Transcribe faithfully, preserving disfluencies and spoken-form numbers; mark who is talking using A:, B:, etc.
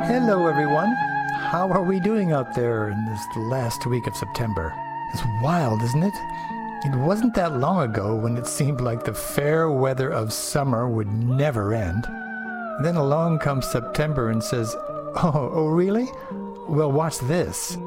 A: Hello, everyone. How are we doing out there in this last week of September? It's wild, isn't it? It wasn't that long ago when it seemed like the fair weather of summer would never end. Then along comes September and says, oh, oh really? Well, watch this.